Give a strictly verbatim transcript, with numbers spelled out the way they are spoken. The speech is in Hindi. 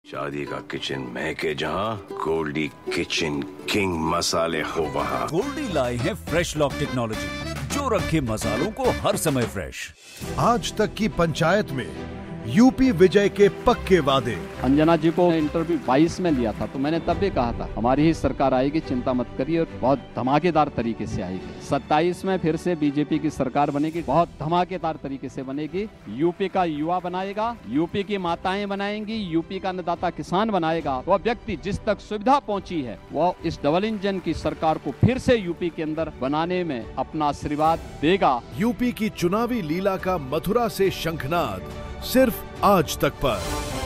शादी का किचन महके जहाँ, गोल्डी किचन किंग मसाले हो वहाँ। गोल्डी लाए हैं फ्रेश लॉक टेक्नोलॉजी, जो रखे मसालों को हर समय फ्रेश। आज तक की पंचायत में यूपी विजय के पक्के वादे। अंजना जी को इंटरव्यू बाईस में लिया था, तो मैंने तब भी कहा था हमारी ही सरकार आएगी, चिंता मत करिए, और बहुत धमाकेदार तरीके से आएगी। सत्ताईस में फिर से बीजेपी की सरकार बनेगी, बहुत धमाकेदार तरीके से बनेगी। यूपी का युवा बनाएगा, यूपी की माताएं बनाएंगी, यूपी का अन्नदाता किसान बनाएगा। वह व्यक्ति जिस तक सुविधा पहुंची है, वह इस डबल इंजन की सरकार को फिर से यूपी के अंदर बनाने में अपना आशीर्वाद देगा। यूपी की चुनावी लीला का मथुरा से शंखनाद सिर्फ आज तक पर।